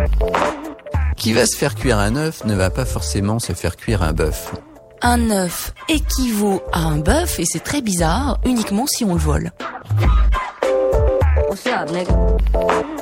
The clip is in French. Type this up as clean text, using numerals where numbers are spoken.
Qui va se faire cuire un œuf ne va pas forcément se faire cuire un bœuf. Un œuf équivaut à un bœuf et c'est très bizarre, uniquement si on le vole.